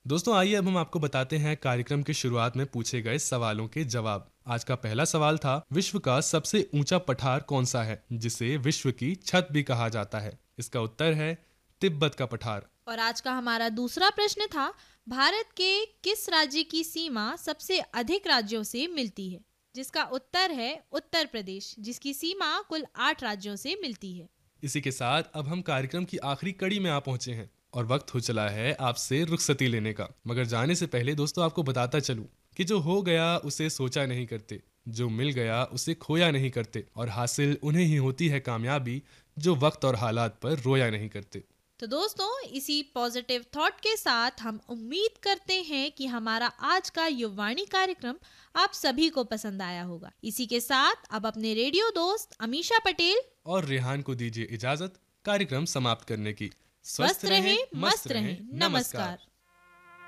दोस्तों आइए अब हम आपको बताते हैं कार्यक्रम की शुरुआत में पूछे गए सवालों के जवाब। आज का पहला सवाल था, विश्व का सबसे ऊंचा पठार कौन सा है जिसे विश्व की छत भी कहा जाता है? इसका उत्तर है तिब्बत का पठार। और आज का हमारा दूसरा प्रश्न था, भारत के किस राज्य की सीमा सबसे अधिक राज्यों से मिलती है? जिसका उत्तर है उत्तर प्रदेश, जिसकी सीमा कुल 8 राज्यों से मिलती है। इसी के साथ अब हम कार्यक्रम की आखिरी कड़ी में आ पहुंचे हैं और वक्त हो चला है आपसे रुखसती लेने का। मगर जाने से पहले दोस्तों आपको बताता चलूं कि जो हो गया उसे सोचा नहीं करते, जो मिल गया उसे खोया नहीं करते, और हासिल उन्हें ही होती है कामयाबी जो वक्त और हालात पर रोया नहीं करते। तो दोस्तों, इसी पॉजिटिव थॉट के साथ हम उम्मीद करते हैं कि हमारा आज का युववाणी कार्यक्रम आप सभी को पसंद आया होगा। इसी के साथ अब अपने रेडियो दोस्त अमीशा पटेल और रेहान को दीजिए इजाजत कार्यक्रम समाप्त करने की। स्वस्थ रहें, मस्त रहें। नमस्कार।